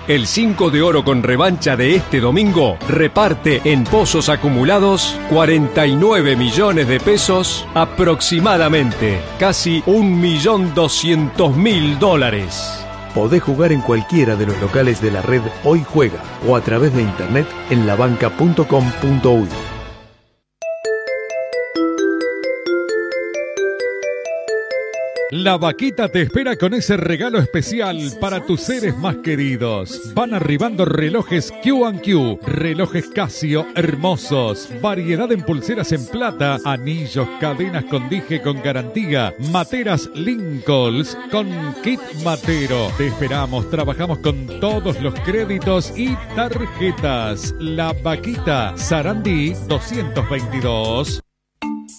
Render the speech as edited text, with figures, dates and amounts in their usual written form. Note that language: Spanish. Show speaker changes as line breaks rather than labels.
El 5 de oro con revancha de este domingo reparte en pozos acumulados 49 millones de pesos aproximadamente, casi 1.200.000 dólares.
Podés jugar en cualquiera de los locales de la red Hoy Juega o a través de internet en labanca.com.uy.
La Vaquita te espera con ese regalo especial para tus seres más queridos. Van arribando relojes Q&Q, relojes Casio hermosos, variedad en pulseras en plata, anillos, cadenas con dije con garantía, materas Lincolns con kit matero. Te esperamos, trabajamos con todos los créditos y tarjetas. La Vaquita, Sarandí 222.